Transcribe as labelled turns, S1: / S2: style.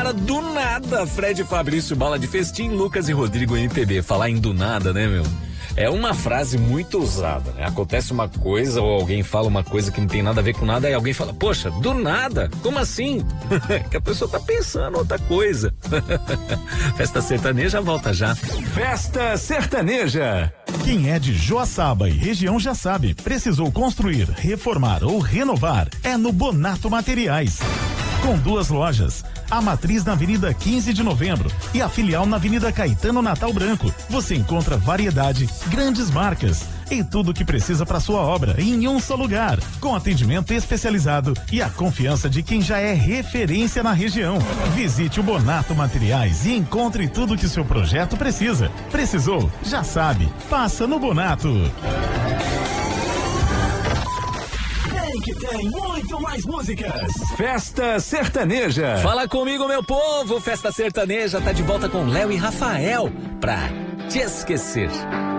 S1: Agora, do nada, Fred, Fabrício, Bala de Festim, Lucas e Rodrigo MPB. Falar em do nada, né, meu? É uma frase muito usada, né? Acontece uma coisa ou alguém fala uma coisa que não tem nada a ver com nada e alguém fala, poxa, do nada? Como assim? Que a pessoa tá pensando outra coisa. Festa Sertaneja volta já.
S2: Festa Sertaneja.
S3: Quem é de Joaçaba e região já sabe, precisou construir, reformar ou renovar, é no Bonato Materiais. Com 2 lojas, a matriz na Avenida 15 de Novembro e a filial na Avenida Caetano Natal Branco. Você encontra variedade, grandes marcas e tudo o que precisa para sua obra em um só lugar, com atendimento especializado e a confiança de quem já é referência na região. Visite o Bonato Materiais e encontre tudo que seu projeto precisa. Precisou? Já sabe. Passa no Bonato.
S2: Que tem muito mais músicas. Festa Sertaneja.
S1: Fala comigo, meu povo. Festa Sertaneja tá de volta com Léo e Rafael pra te esquecer.